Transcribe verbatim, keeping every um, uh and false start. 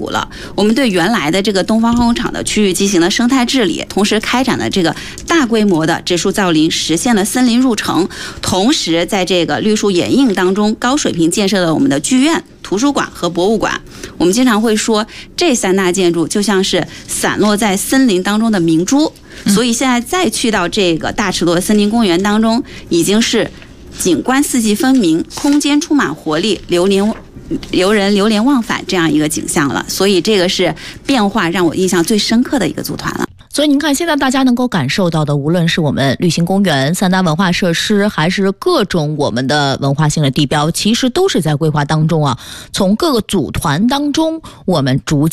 五了。我们对原来的这个东方化工厂的区域进行了生态治理，同时开展了这个大规模的植树造林，实现了森林入城。同时，在这个绿树掩映当中，高水平建设了我们的剧院、图书馆和博物馆。我们经常会说，这三大建筑就像是散落在森林当中的明珠。所以现在再去到这个大池沱森林公园当中，已经是景观四季分明，空间充满活力，流连游人流连忘返这样一个景象了。所以这个是变化让我印象最深刻的一个组团了。 所以您看，现在大家能够感受到的，无论是我们绿行公园、三大文化设施，还是各种我们的文化性的地标，其实都是在规划当中啊。从各个组团当中，我们逐